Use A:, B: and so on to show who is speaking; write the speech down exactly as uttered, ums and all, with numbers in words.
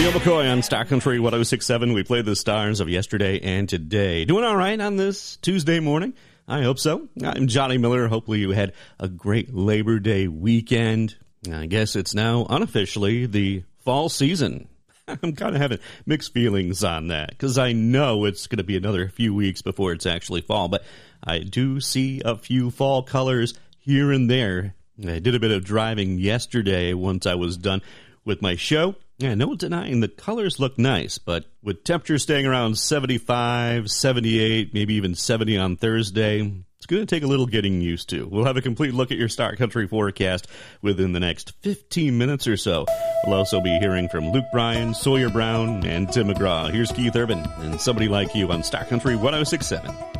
A: Neil McCoy on Star Country one oh six point seven. We played the stars of yesterday and today. Doing all right on this Tuesday morning? I hope so. I'm Johnny Miller. Hopefully you had a great Labor Day weekend. I guess it's now unofficially the fall season. I'm kind of having mixed feelings on that because I know it's going to be another few weeks before it's actually fall, but I do see a few fall colors here and there. I did a bit of driving yesterday once I was done with my show. Yeah, no denying the colors look nice, but with temperatures staying around seventy-five, seventy-eight, maybe even seventy on Thursday, it's going to take a little getting used to. We'll have a complete look at your Star Country forecast within the next fifteen minutes or so. We'll also be hearing from Luke Bryan, Sawyer Brown, and Tim McGraw. Here's Keith Urban and Somebody Like You on Star Country one oh six point seven.